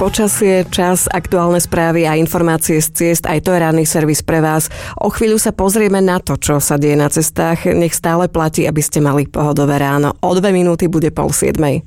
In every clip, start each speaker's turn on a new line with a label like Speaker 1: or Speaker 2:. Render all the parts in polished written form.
Speaker 1: Počasie, čas, aktuálne správy a informácie z ciest, aj to je ranný servis pre vás. O chvíľu sa pozrieme na to, čo sa deje na cestách. Nech stále platí, aby ste mali pohodové ráno. O 2 minúty bude 6:30.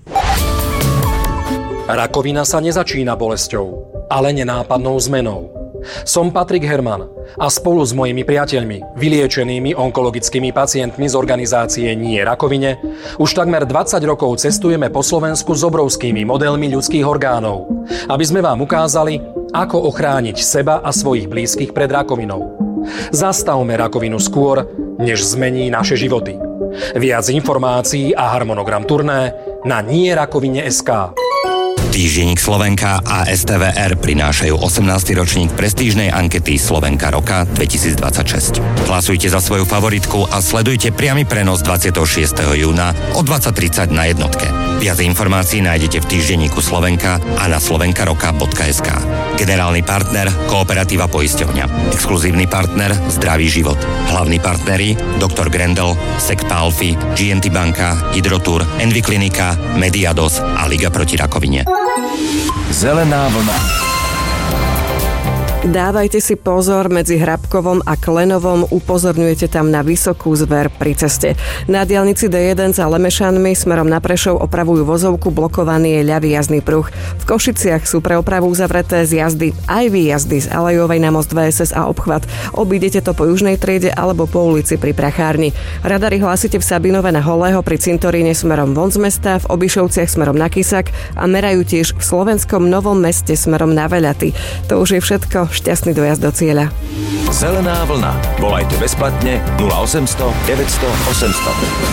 Speaker 2: Rakovina sa nezačína bolesťou, ale nenápadnou zmenou. Som Patrik Herman a spolu s mojimi priateľmi, vyliečenými onkologickými pacientmi z organizácie Nie rakovine, už takmer 20 rokov cestujeme po Slovensku s obrovskými modelmi ľudských orgánov, aby sme vám ukázali, ako ochrániť seba a svojich blízkych pred rakovinou. Zastavme rakovinu skôr, než zmení naše životy. Viac informácií a harmonogram turné na nierakovine.sk.
Speaker 3: Týždenník Slovenka a STVR prinášajú 18. ročník prestížnej ankety Slovenka roka 2026. Hlasujte za svoju favoritku a sledujte priamy prenos 26. júna o 20:30 na jednotke. Viac informácií nájdete v týždenníku Slovenka a na slovenkaroka.sk. Generálny partner Kooperatíva poisťovňa. Exkluzívny partner Zdravý život. Hlavní partneri Dr. Grendel, Sekta Alfy, GNT banka, Hydrotur, Envy klinika, Mediados a Liga proti rakovine.
Speaker 4: Zelená vlna.
Speaker 1: Dávajte si pozor, medzi Hrabkovom a Klenovom upozorňujete tam na vysokú zver pri ceste. Na diaľnici D1 za Lemešanmi smerom na Prešov opravujú vozovku, blokovaný je ľavý jazdný pruh. V Košiciach sú pre opravu uzavreté zjazdy aj výjazdy z Alejovej na most VSS a obchvat. Obídete to po južnej triede alebo po ulici pri Prachárni. Radary hlásite v Sabinove na Holého, pri cintoríne smerom von z mesta, v Obišovciach smerom na Kysak a merajú tiež v Slovenskom Novom Meste smerom na Veľaty. To už je všetko. Šťastný dojazd do cieľa.
Speaker 4: Zelená vlna. Volajte bezplatne 0800 900 800.